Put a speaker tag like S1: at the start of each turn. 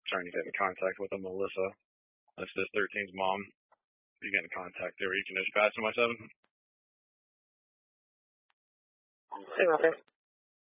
S1: trying to get in contact with a Melissa. That's this 13's mom. You get in contact there. You can just pass to my 7.
S2: Hey, Roger.